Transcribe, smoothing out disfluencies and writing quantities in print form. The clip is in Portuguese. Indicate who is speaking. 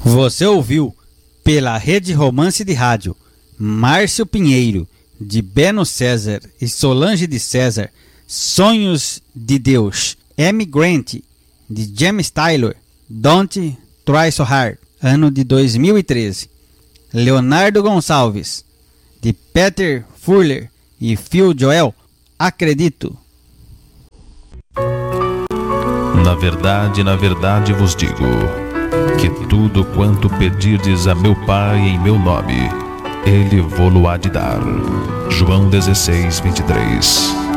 Speaker 1: Você ouviu, pela Rede Romance de Rádio, Márcio Pinheiro, de Beno César e Solange de César, Sonhos de Deus. M. Grant, de James Taylor, Don't Try So Hard, ano de 2013. Leonardo Gonçalves, de Peter Furler e Phil Joel, Acredito.
Speaker 2: Na verdade vos digo, que tudo quanto pedirdes a meu Pai em meu nome, Ele vô-lo há de dar. João 16, 23.